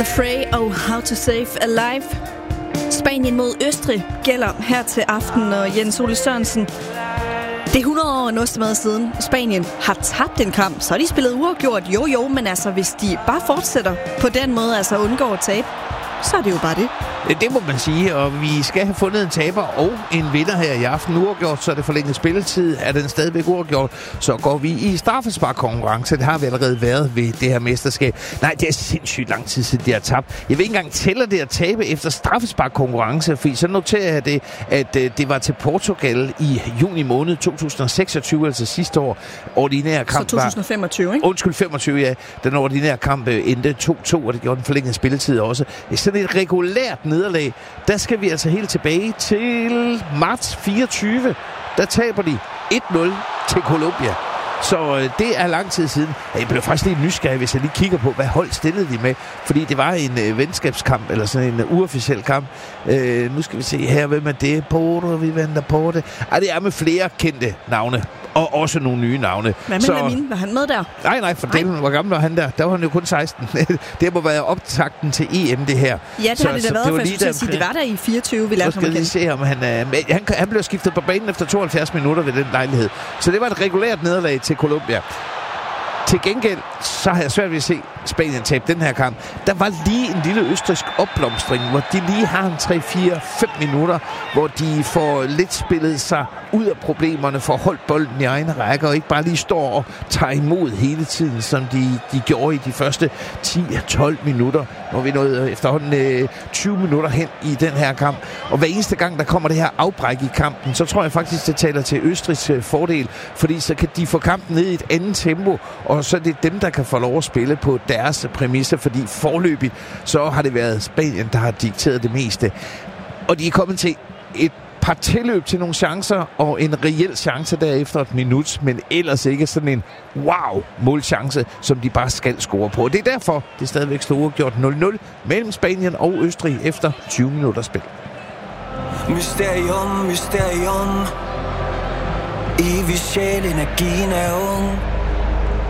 The Fray og How to Save a Life. Spanien mod Østrig gælder her til aften, og Jens Ole Sørensen. Det er 100 år og noget siden Spanien har tabt en kamp. Så har de spillet uafgjort, jo, men altså hvis de bare fortsætter på den måde, altså undgår at tabe, så er det jo bare det. Det må man sige, og vi skal have fundet en taber og en vinder her i aften. Uafgjort, så er det forlænget spilletid. Er den stadigvæk uafgjort, så går vi i straffesparkkonkurrence. Det har vi allerede været ved det her mesterskab. Nej, det er sindssygt lang tid siden, de har tabt. Jeg vil ikke engang tælle det at tabe efter straffesparkkonkurrence, fordi så noterer jeg det, at det var til Portugal i juni måned 2026, altså sidste år. Ordinære kamp så 2025, ikke? Undskyld, 25, ja. Den ordinære kamp endte 2-2, og det gjorde den forlængede spilletid også. Sådan et regulært nederlag, der skal vi altså helt tilbage til marts 24. Der taber de 1-0 til Colombia. Så det er lang tid siden. Jeg blev faktisk lidt nysgerrig, hvis jeg lige kigger på, hvad hold stillede de med. Fordi det var en venskabskamp, eller sådan en uofficiel kamp. Nu skal vi se her, hvem er det? Porto, vi venter på det. Det er med flere kendte navne. Og også nogle nye navne. Hvad med Lamine? Var han med der? Nej, for delen, hvor gammel var han der? Der var han jo kun 16. Det må være optakten til EM, det her. Ja, det har det da været, for jeg skulle sige, det var der i 24, vi lærte ham at kende. Se, om han blev skiftet på banen efter 72 minutter ved den lejlighed. Så det var et regulært nederlag til Colombia. Til gengæld, så har jeg svært ved at se Spanien tabe den her kamp. Der var lige en lille østrigsk opblomstring, hvor de lige har en 3-4-5 minutter, hvor de får lidt spillet sig ud af problemerne, får holdt bolden i egne rækker, og ikke bare lige står og tager imod hele tiden, som de gjorde i de første 10-12 minutter. Nu er vi nået efterhånden 20 minutter hen i den her kamp. Og hver eneste gang, der kommer det her afbræk i kampen, så tror jeg faktisk, det taler til Østrigs fordel, fordi så kan de få kampen ned i et andet tempo, og så er det dem, der kan få lov at spille på deres præmisser, fordi forløbigt, så har det været Spanien, der har dikteret det meste. Og de er kommet til et par tilløb til nogle chancer, og en reel chance derefter et minut, men ellers ikke sådan en wow-målchance, som de bare skal score på. Det er derfor, det stadigvæk stod uafgjort 0-0 mellem Spanien og Østrig efter 20 minutter spil. Mysterium, mysterium. Evig sjæl, energien er ung.